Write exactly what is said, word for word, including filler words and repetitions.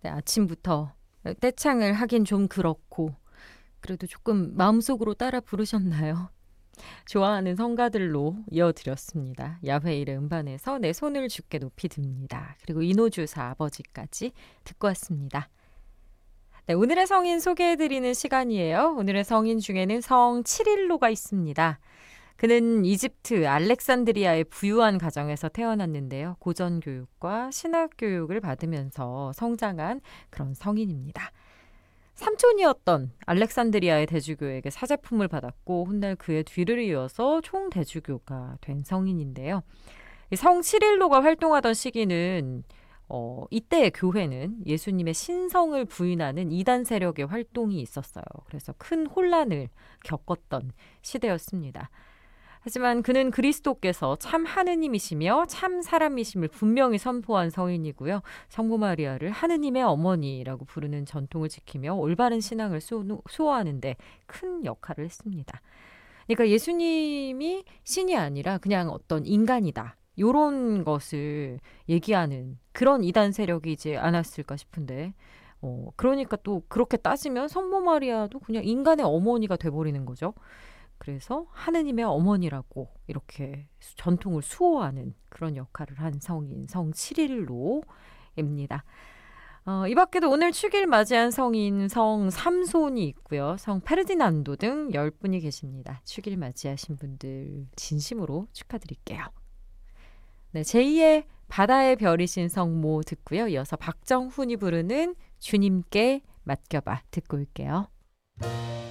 네, 아침부터 떼창을 하긴 좀 그렇고 그래도 조금 마음속으로 따라 부르셨나요? 좋아하는 성가들로 이어드렸습니다. 야훼일의 음반에서 내 손을 주께 높이 듭니다. 그리고 이노주사 아버지까지 듣고 왔습니다. 네, 오늘의 성인 소개해드리는 시간이에요. 오늘의 성인 중에는 성 치릴로가 있습니다. 그는 이집트 알렉산드리아의 부유한 가정에서 태어났는데요. 고전교육과 신학교육을 받으면서 성장한 그런 성인입니다. 삼촌이었던 알렉산드리아의 대주교에게 사제품을 받았고 훗날 그의 뒤를 이어서 총대주교가 된 성인인데요. 성 시릴로가 활동하던 시기는 어, 이때의 교회는 예수님의 신성을 부인하는 이단 세력의 활동이 있었어요. 그래서 큰 혼란을 겪었던 시대였습니다. 하지만 그는 그리스도께서 참 하느님이시며 참 사람이심을 분명히 선포한 성인이고요. 성모 마리아를 하느님의 어머니라고 부르는 전통을 지키며 올바른 신앙을 수호하는 데 큰 역할을 했습니다. 그러니까 예수님이 신이 아니라 그냥 어떤 인간이다. 요런 것을 얘기하는 그런 이단 세력이지 않았을까 싶은데 어, 그러니까 또 그렇게 따지면 성모 마리아도 그냥 인간의 어머니가 돼버리는 거죠. 그래서 하느님의 어머니라고 이렇게 전통을 수호하는 그런 역할을 한 성인 성 시릴로입니다. 어, 이 밖에도 오늘 축일 맞이한 성인 성 삼손이 있고요. 성 페르디난도 등 열 분이 계십니다. 축일 맞이하신 분들 진심으로 축하드릴게요. 네, 제이의 바다의 별이신 성모 듣고요. 이어서 박정훈이 부르는 주님께 맡겨봐 듣고 올게요.